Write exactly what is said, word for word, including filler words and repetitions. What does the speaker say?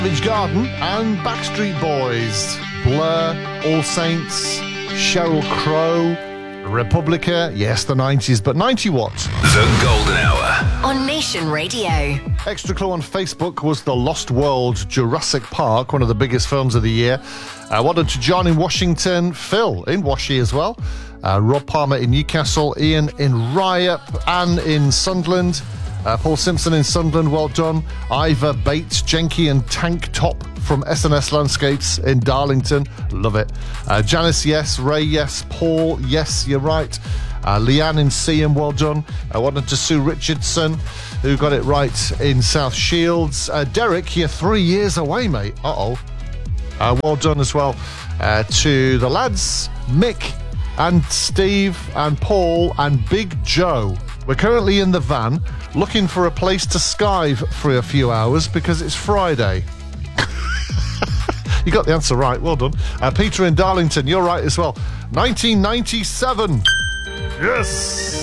Savage Garden and Backstreet Boys, Blur, All Saints, Sheryl Crow, Republica, yes, the nineties, but ninety what? The Golden Hour. On Nation Radio. Extra clue on Facebook was The Lost World, Jurassic Park, one of the biggest films of the year. Uh, well done to John in Washington, Phil in Washi as well, uh, Rob Palmer in Newcastle, Ian in Ryep, Anne in Sunderland, uh, Paul Simpson in Sunderland, well done. Ivor Bates, Jenky and Tank Top from S N S Landscapes in Darlington, love it. Uh, Janice, yes. Ray, yes. Paul, yes, you're right. Uh, Leanne in Seaham, well done. I uh, wanted to Sue Richardson, who got it right in South Shields. Uh, Derek, you're three years away, mate. Uh-oh. Uh, well done as well uh, to the lads, Mick and Steve and Paul and Big Joe. We're currently in the van looking for a place to skive for a few hours because it's Friday. You got the answer right. Well done. Uh, Peter in Darlington, you're right as well. nineteen ninety-seven. Yes.